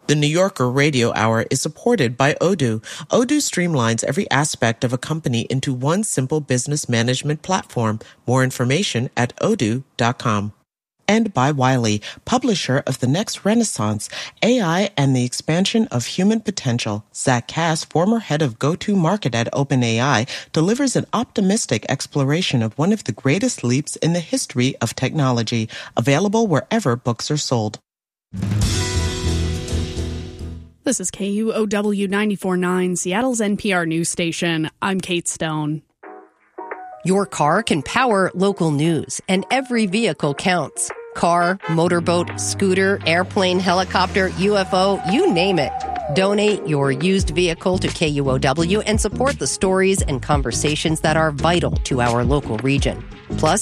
The New Yorker Radio Hour is supported by Odoo. Odoo streamlines every aspect of a company into one simple business management platform. More information at odoo.com. And by Wiley, publisher of The Next Renaissance, AI and the Expansion of Human Potential. Zach Cass, former head of go-to-market at OpenAI, delivers an optimistic exploration of one of the greatest leaps in the history of technology, available wherever books are sold. This is KUOW 94.9, Seattle's NPR news station. I'm Kate Stone. Your car can power local news, and every vehicle counts. Car, motorboat, scooter, airplane, helicopter, UFO, you name it. Donate your used vehicle to KUOW and support the stories and conversations that are vital to our local region. Plus,